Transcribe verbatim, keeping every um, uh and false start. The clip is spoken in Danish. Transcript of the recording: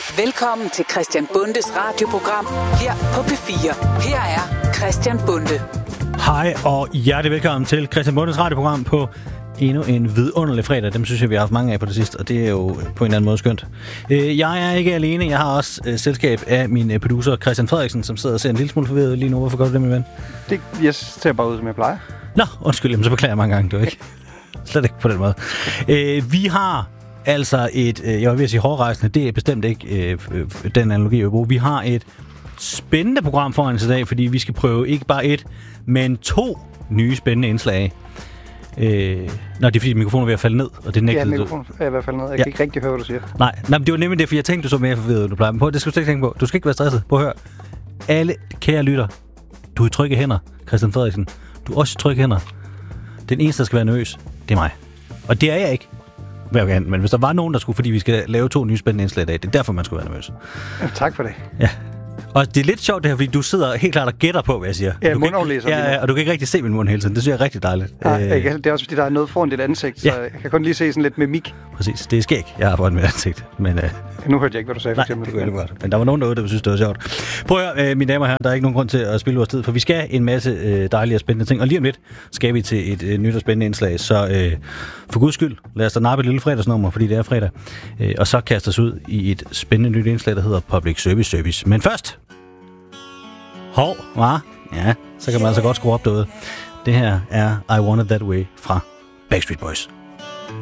Velkommen til Christian Bundes radioprogram her på P fire. Her er Christian Bunde. Hej og hjertelig velkommen til Christian Bundes radioprogram på endnu en vidunderlig fredag. Dem synes jeg, vi har haft mange af på det sidste, og det er jo på en eller anden måde skønt. Jeg er ikke alene. Jeg har også selskab af min producer Christian Frederiksen, som sidder og ser en lille smule forvirret lige nu. Hvorfor gør du det, min ven? Det, jeg ser bare ud, som jeg plejer. Nå, undskyld. Jamen, så beklager jeg mange gange. Du ikke? Slet ikke på den måde. Vi har altså et, jeg vil sige hårdrejsende, det er bestemt ikke den analogi, jeg bruger. Vi har et spændende program foran os i dag, fordi vi skal prøve ikke bare et, men to nye spændende indslag. Øh, nå, det er fordi mikrofonen er ved at falde ned, og det nægter du. Ja, mikrofonen er ved at falde ned. Jeg ja. kan ikke rigtig høre, hvad du siger. Nej, nej, men det var nemlig det, for jeg tænkte, du så mere forvirret, end du plejer. Men på, det skal du ikke tænke på. Du skal ikke være stresset. Prøv at høre. Alle kære lytter, du er i trygge hænder, Christian Frederiksen. Du er også i trygge hænder. Den eneste, der skal være nervøs, det er mig. Og det er jeg ikke. Men hvis der var nogen, der skulle, fordi vi skal lave to nye spændende indslag i dag, det er derfor, man skulle være nervøs. Ja, tak for det. Ja. Og det er lidt sjovt det her, fordi du sidder helt klart og gætter på, hvad jeg siger. Ja, mundaflæser. Ja, ja, og du kan ikke rigtig se min mund hele tiden. Det synes jeg er rigtig dejligt. Ja, jeg kan, det er også fordi, der er noget foran dit ansigt, ja. Så jeg kan kun lige se sådan lidt mimik. Præcis, det er skæg, jeg har foran mit ansigt. Men, uh... nu hørte jeg ikke, hvad du sagde, for eksempel. Nej, det kunne godt. Men der var nogen derude, der synes, det var sjovt. Prøv at høre, mine damer og herrer, der er ikke nogen grund til at spille vores tid, for vi skal en masse uh, dejlige og spændende ting. Og lige om lidt skal vi til et uh, nyt og spændende indslag. Så uh, for guds skyld, lad os da nappe et lille fredagsnummer, fordi det er fredag. Uh, og så kaste os ud i et spændende nyt indslag, der hedder Public Service Service. Men først... Hov, hva? Ja, så kan man altså godt skrue op derude. Det her er I Want It That Way fra Backstreet Boys.